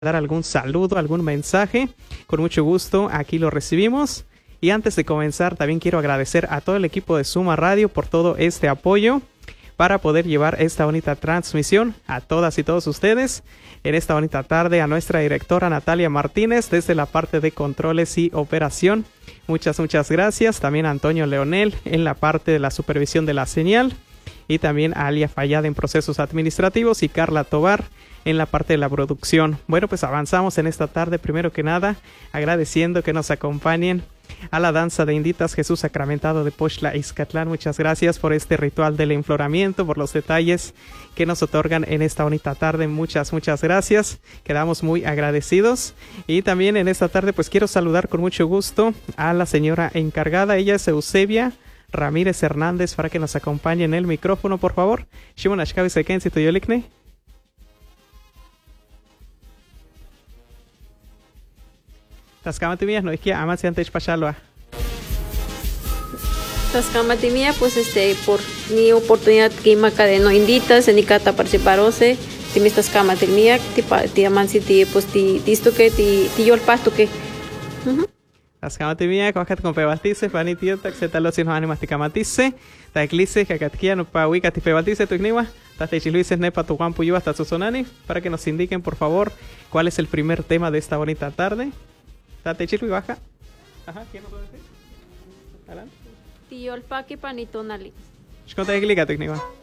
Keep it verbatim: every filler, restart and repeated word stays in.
dar algún saludo, algún mensaje, con mucho gusto aquí lo recibimos. Y antes de comenzar, también quiero agradecer a todo el equipo de Suma Radio por todo este apoyo para poder llevar esta bonita transmisión a todas y todos ustedes en esta bonita tarde. A nuestra directora Natalia Martínez desde la parte de controles y operación. Muchas, muchas gracias. También a Antonio Leonel en la parte de la supervisión de la señal. Y también a Alia Fallada en procesos administrativos y Carla Tobar en la parte de la producción. Bueno, pues avanzamos en esta tarde. Primero que nada, agradeciendo que nos acompañen a la danza de Inditas Jesús Sacramentado de Poxtla Ixcatlán. Muchas gracias por este ritual del enfloramiento, por los detalles que nos otorgan en esta bonita tarde. Muchas, muchas gracias. Quedamos muy agradecidos. Y también en esta tarde pues quiero saludar con mucho gusto a la señora encargada. Ella es Eusebia Ramírez Hernández, para que nos acompañe en el micrófono, por favor. Shimon Ashkawi Seken, si tu yolikne. Tascamatimia, no es que amas antes pasarlo. Tascamatimia, pues este, por mi oportunidad que imaca de no inditas, en Icata participarose, timis tascamatimia, tipa, tiaman si ti, pues ti, tisto que ti, ti yo el pasto que. Tascamatimia, coacat con pebaltice, panitio, taxetalo sin animas ticamatice, taeclice, cacatquia, no pa uica tipebaltice, tu igniwa, tatechiluices nepa tu guampu yo hasta su sonani, para que nos indiquen, por favor, cuál es el primer tema de esta bonita tarde. Tatechilu y baja. Ajá, ¿quién nos puede decir? Adelante. Ti yo el pa que panito nali. Shkota iglica tu igniwa.